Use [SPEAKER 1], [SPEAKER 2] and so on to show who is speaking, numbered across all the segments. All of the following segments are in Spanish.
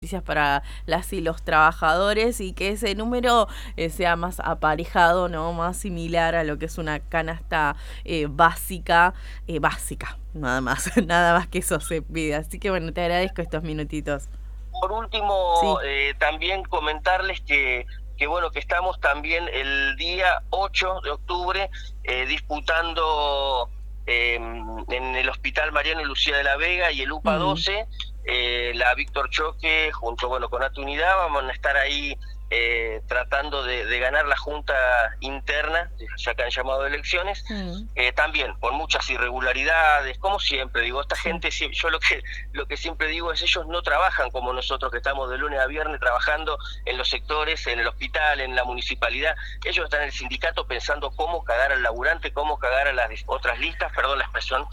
[SPEAKER 1] noticias para las y los trabajadores y que ese número sea más aparejado, ¿no? Más similar a lo que es una canasta básica, nada más, nada más que eso se pide. Así que bueno, te agradezco estos minutitos.
[SPEAKER 2] Por último,
[SPEAKER 1] sí.
[SPEAKER 2] También comentarles que bueno, que estamos también el día 8 de octubre disputando en el Hospital Mariano y Lucía de la Vega y el UPA 12, la Víctor Choque junto con Atu Unidad, vamos a estar ahí tratando de ganar la junta interna, ya que han llamado elecciones, también por muchas irregularidades, como siempre, digo, esta gente, yo lo que siempre digo es, ellos no trabajan como nosotros que estamos de lunes a viernes trabajando en los sectores, en el hospital, en la municipalidad, ellos están en el sindicato pensando cómo cagar al laburante, cómo cagar a las otras listas, perdón la expresión,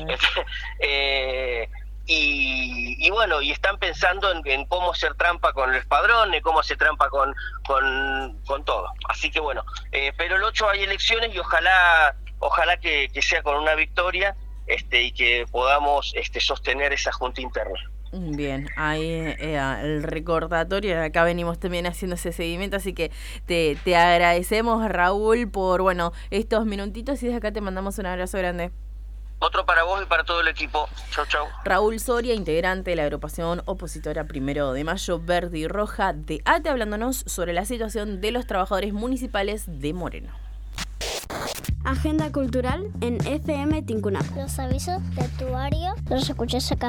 [SPEAKER 2] Y bueno, y están pensando en cómo hacer trampa con los padrones, cómo hacer trampa con todo. Así que bueno, pero el 8 hay elecciones y ojalá que sea con una victoria y que podamos sostener esa junta interna.
[SPEAKER 1] Bien, ahí el recordatorio, acá venimos también haciendo ese seguimiento, así que te agradecemos, Raúl, por estos minutitos y desde acá te mandamos un abrazo grande.
[SPEAKER 2] Otro para vos y para todo el equipo. Chau, chau.
[SPEAKER 1] Raúl Soria, integrante de la agrupación opositora 1 de Mayo Verde y Roja de ATE, hablándonos sobre la situación de los trabajadores municipales de Moreno.
[SPEAKER 3] Agenda cultural en FM Tincunaco.
[SPEAKER 4] Los avisos de tu barrio los escuchas acá.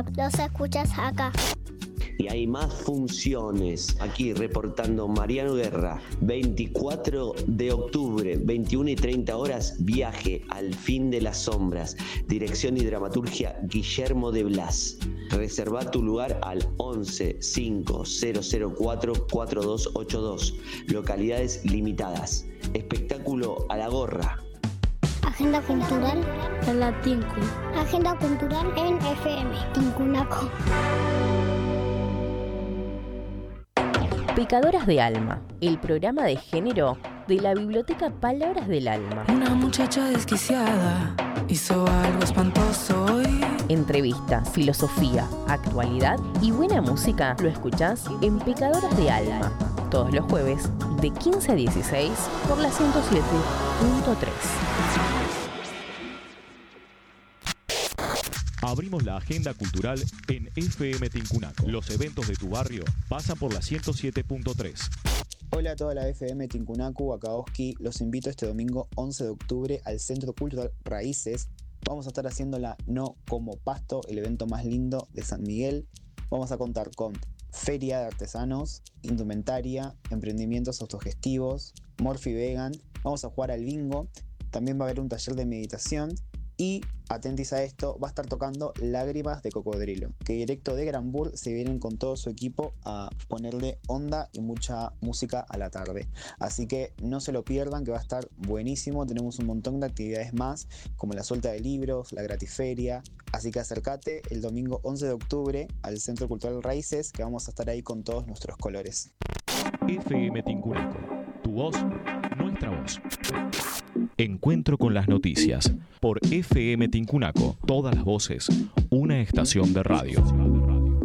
[SPEAKER 5] Y hay más funciones. Aquí reportando Mariano Guerra. 24 de octubre, 21 y 30 horas, Viaje al fin de las sombras. Dirección y dramaturgia Guillermo de Blas. Reserva tu lugar al 11 5004 4282. Localidades limitadas. Espectáculo a la gorra.
[SPEAKER 4] Agenda cultural
[SPEAKER 3] en la Tincu.
[SPEAKER 4] Agenda cultural en FM Tincunaco.
[SPEAKER 1] Pecadoras de Alma, el programa de género de la biblioteca Palabras del Alma.
[SPEAKER 6] Una muchacha desquiciada hizo algo espantoso hoy.
[SPEAKER 1] Entrevistas, filosofía, actualidad y buena música lo escuchás en Pecadoras de Alma, todos los jueves de 15 a 16 por la 107.3.
[SPEAKER 7] Abrimos la agenda cultural en FM Tincunaco. Los eventos de tu barrio pasan por la 107.3.
[SPEAKER 8] Hola a toda la FM Tincunaco, acá Oski. Los invito este domingo 11 de octubre al Centro Cultural Raíces. Vamos a estar haciendo la No Como Pasto, el evento más lindo de San Miguel. Vamos a contar con feria de artesanos, indumentaria, emprendimientos autogestivos, Morphy Vegan. Vamos a jugar al bingo. También va a haber un taller de meditación. Y, atentis a esto, va a estar tocando Lágrimas de Cocodrilo, que directo de Granburg se vienen con todo su equipo a ponerle onda y mucha música a la tarde. Así que no se lo pierdan, que va a estar buenísimo. Tenemos un montón de actividades más, como la suelta de libros, la gratiferia. Así que acércate el domingo 11 de octubre al Centro Cultural Raíces, que vamos a estar ahí con todos nuestros colores.
[SPEAKER 7] FM Tincunaco, tu voz, nuestra voz. Encuentro con las noticias por FM Tincunaco, todas las voces, una estación de radio.